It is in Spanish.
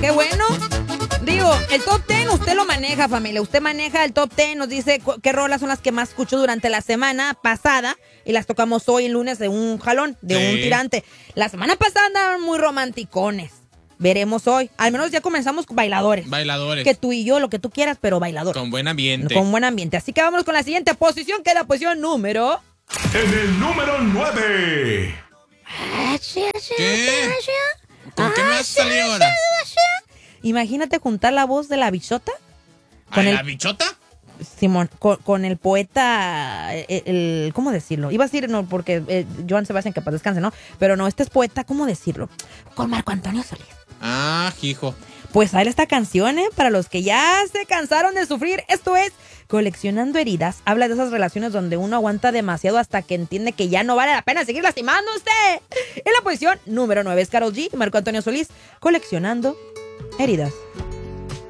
qué bueno. Digo, el top 10 usted lo maneja, familia. Usted maneja el top 10, nos dice qué rolas son las que más escuchó durante la semana pasada y las tocamos hoy, el lunes, de un jalón, de un tirante. La semana pasada andaban muy romanticones. Veremos hoy. Al menos ya comenzamos con bailadores. Bailadores. Que tú y yo, lo que tú quieras, pero bailadores. Con buen ambiente. Con buen ambiente. Así que vámonos con la siguiente posición, que es la posición número... En el número 9. ¿Qué? ¿Con qué más salió ahora? Imagínate juntar la voz de la bichota. ¿La bichota? Simón, con el poeta, ¿cómo decirlo? Iba a decir, no, porque Joan Sebastián, que paz descanse, ¿no? Pero no, este es poeta, ¿cómo decirlo? Con Marco Antonio Solís. Ah, hijo. Pues sale esta canción, para los que ya se cansaron de sufrir. Esto es Coleccionando Heridas. Habla de esas relaciones donde uno aguanta demasiado hasta que entiende que ya no vale la pena seguir lastimando a usted. En la posición número 9 es Karol G y Marco Antonio Solís, Coleccionando Heridas.